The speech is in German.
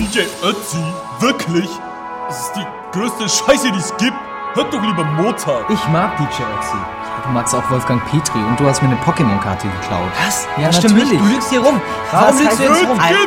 DJ Ötzi? Wirklich? Das ist die größte Scheiße, die es gibt. Hört doch lieber Mozart. Ich mag DJ Ötzi. Ja, du magst auch Wolfgang Petri und du hast mir eine Pokémon-Karte geklaut. Was? Ja, das stimmt natürlich. nicht. Du lügst hier rum. Warum lügst du jetzt rum?